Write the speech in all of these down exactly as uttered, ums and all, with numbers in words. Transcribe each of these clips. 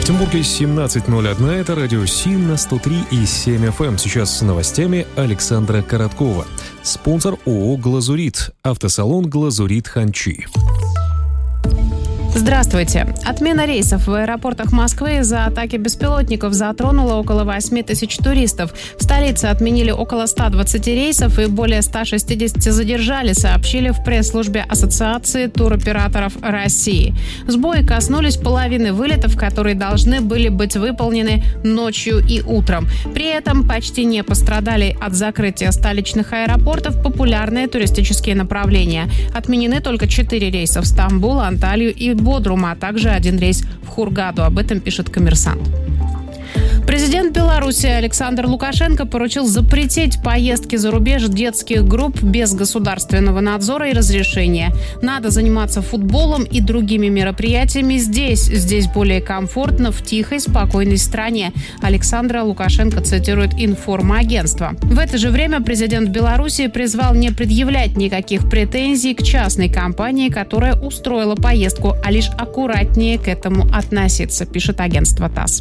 Екатеринбурге семнадцать ноль один, это радио СИМ на сто три и семь эф эм. Сейчас с новостями Александра Короткова. Спонсор ООО «Глазурит». Автосалон «Глазурит Ханчи». Здравствуйте. Отмена рейсов в аэропортах Москвы из-за атаки беспилотников затронула около восемь тысяч туристов. В столице отменили около ста двадцати рейсов и более ста шестидесяти задержали, сообщили в пресс-службе Ассоциации туроператоров России. Сбои коснулись половины вылетов, которые должны были быть выполнены ночью и утром. При этом почти не пострадали от закрытия столичных аэропортов популярные туристические направления. Отменены только четыре рейса в Стамбул, Анталию и Бодрума, а также один рейс в Хургаду. Об этом пишет «Коммерсант». Президент Беларуси Александр Лукашенко поручил запретить поездки за рубеж детских групп без государственного надзора и разрешения. Надо заниматься футболом и другими мероприятиями здесь. Здесь более комфортно, в тихой, спокойной стране. Александра Лукашенко цитирует информагентство. В это же время президент Беларуси призвал не предъявлять никаких претензий к частной компании, которая устроила поездку, а лишь аккуратнее к этому относиться, пишет агентство ТАСС.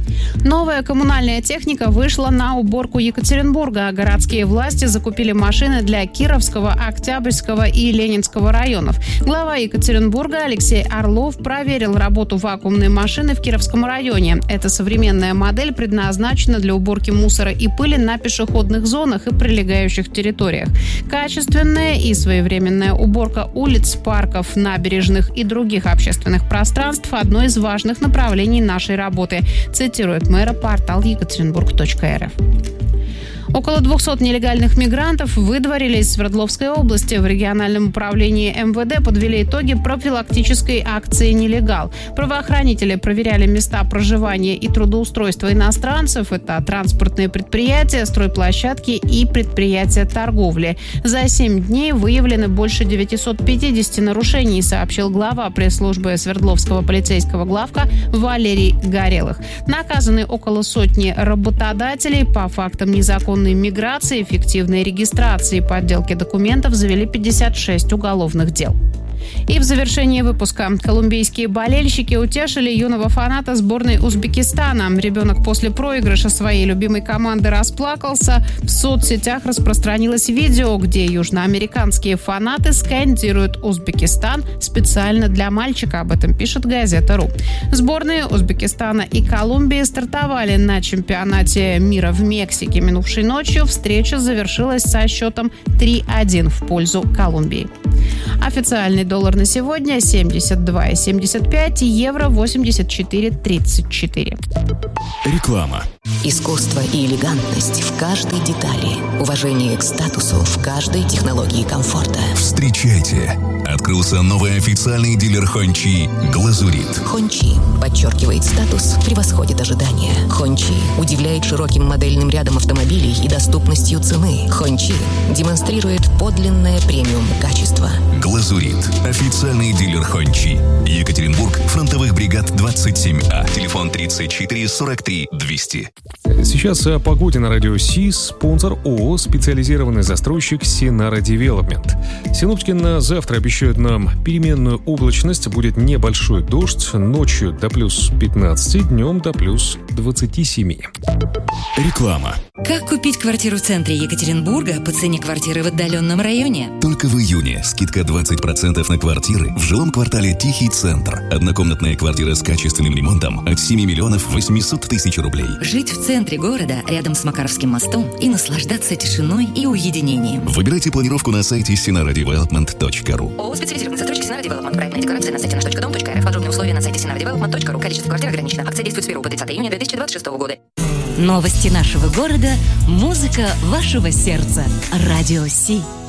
Новая коммунальная техника вышла на уборку Екатеринбурга. Городские власти закупили машины для Кировского, Октябрьского и Ленинского районов. Глава Екатеринбурга Алексей Орлов проверил работу вакуумной машины в Кировском районе. Эта современная модель предназначена для уборки мусора и пыли на пешеходных зонах и прилегающих территориях. Качественная и своевременная уборка улиц, парков, набережных и других общественных пространств – одно из важных направлений нашей работы, цитирует мэра портал екатеринбург точка эр эф. Около двухсот нелегальных мигрантов выдворили из Свердловской области. В региональном управлении эм вэ дэ подвели итоги профилактической акции «Нелегал». Правоохранители проверяли места проживания и трудоустройства иностранцев. Это транспортные предприятия, стройплощадки и предприятия торговли. За семь дней выявлены больше девятисот пятидесяти нарушений, сообщил глава пресс-службы Свердловского полицейского главка Валерий Горелых. Наказаны около сотни работодателей по фактам незаконной миграции, фиктивной регистрации и подделки документов завели пятьдесят шесть уголовных дел. И в завершении выпуска. Колумбийские болельщики утешили юного фаната сборной Узбекистана. Ребенок после проигрыша своей любимой команды расплакался. В соцсетях распространилось видео, где южноамериканские фанаты скандируют «Узбекистан» специально для мальчика. Об этом пишет газета «Ру». Сборные Узбекистана и Колумбии стартовали на чемпионате мира в Мексике минувшей ночью. Встреча завершилась со счетом три один в пользу Колумбии. Официальный доллар на сегодня семьдесят два и семьдесят пять, евро восемьдесят четыре тридцать четыре. Реклама. Искусство и элегантность в каждой детали. Уважение к статусу в каждой технологии комфорта. Встречайте! Открылся новый официальный дилер Хончи «Глазурит». Хончи подчеркивает статус, превосходит ожидания. Хончи удивляет широким модельным рядом автомобилей и доступностью цены. Хончи демонстрирует подлинное премиум-качество. «Глазурит» – официальный дилер Хончи. Екатеринбург, фронтовых бригад двадцать семь А. Телефон тридцать четыре сорок три двести. Сейчас о погоде на радио СИ. Спонсор ООО «Специализированный застройщик Синара Девелопмент». Синоптики на завтра обещают нам переменную облачность. Будет небольшой дождь. Ночью до плюс пятнадцати, днем до плюс двадцати семи. Реклама. Как купить квартиру в центре Екатеринбурга по цене квартиры в отдаленном районе? Только в июне скидка двадцать процентов на квартиры в жилом квартале «Тихий центр». Однокомнатная квартира с качественным ремонтом от семи миллионов восемьсот тысяч рублей. Жить в центре города, рядом с Макаровским мостом, и наслаждаться тишиной и уединением. Выбирайте планировку на сайте синара девелопмент точка ру. ООО «Специализированный застройщик Синара Девелопмент». Проектная декорация на сайте наш точка дом точка эр эф. Подробные условия на сайте синара девелопмент точка ру. Количество квартир ограничено. Акция действует с первого по тридцатое июня две тысячи двадцать шестого года. Новости нашего города. Музыка вашего сердца. Радио СИ.